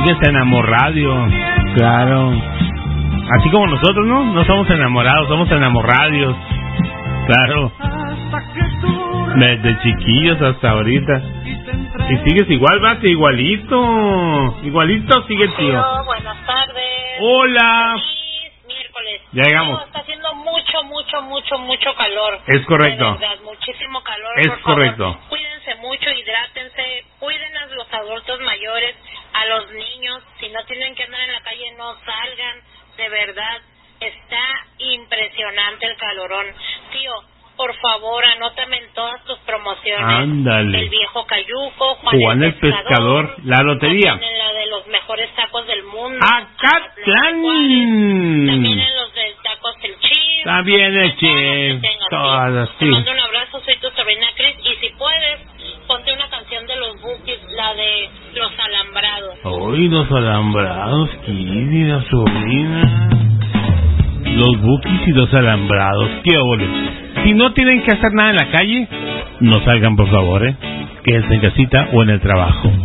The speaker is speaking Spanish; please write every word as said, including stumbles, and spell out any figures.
Sigues enamorado, claro. Así como nosotros, ¿no? No somos enamorados, somos enamoradios. Claro. Desde chiquillos hasta ahorita. Y sigues igual, Bate, igualito. Igualito sigue el tío. Hola, buenas tardes. Hola. Feliz miércoles. Ya llegamos. No, está haciendo mucho, mucho, mucho, mucho calor. Es correcto. De verdad, muchísimo calor. Es por correcto. Favor, cuídense mucho, hidrátense, cuiden a los adultos mayores, a los niños. Si no tienen que andar en la calle, no salgan. De verdad, está impresionante el calorón. Tío, por favor, anótame en todas tus promociones. Ándale. El viejo Cayuco, Juan, Juan el pescador, pescador, la lotería. También en la de los mejores tacos del mundo. ¡Acatlán! También en los de tacos el Chip. También el Chip. Todas, sí. Te mando un abrazo, soy tu sobrina Cris. Y si puedes, ponte una canción de los Bukis, la de Los Alambrados. ¡Uy, los alambrados! ¡Qué sobrina! Los Bukis y los alambrados. ¡Qué ole! Si no tienen que hacer nada en la calle, no salgan, por favor, ¿eh? Quédense en casita o en el trabajo.